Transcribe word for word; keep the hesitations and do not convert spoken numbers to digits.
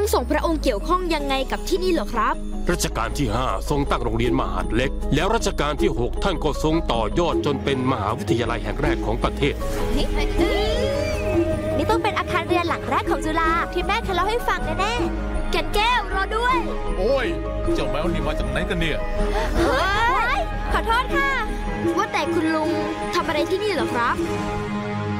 ทรงพระองค์เกี่ยวข้องยังไงกับที่นี่เหรอครับรัชกาลที่ห้าทรงตั้งโรงเรียนมหาดเล็กแล้วรัชกาลที่หกท่านก็ทรงต่อยอดจนเป็นมหาวิทยาลัยแห่งแรกของประเทศนี่ต้องเป็นอาคารเรียนหลังแรกของจุฬาที่แม่เคยเล่าให้ฟังแน่ๆแก่นแก้วรอด้วยโอ้ยเจ้าแมวนี่มาจากไหนกันเนี่ยเฮ้ยขอโทษค่ะว่าแต่คุณลุงทำอะไรที่นี่เหรอครับ